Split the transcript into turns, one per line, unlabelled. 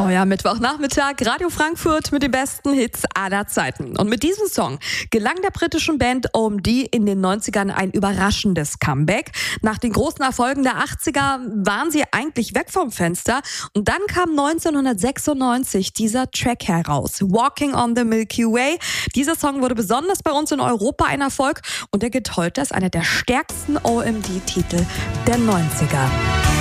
Euer Mittwochnachmittag, Radio Frankfurt mit den besten Hits aller Zeiten. Und mit diesem Song gelang der britischen Band OMD in den 90ern ein überraschendes Comeback. Nach den großen Erfolgen der 80er waren sie eigentlich weg vom Fenster. Und dann kam 1996 dieser Track heraus, Walking on the Milky Way. Dieser Song wurde besonders bei uns in Europa ein Erfolg und er gilt heute als einer der stärksten OMD-Titel der 90er.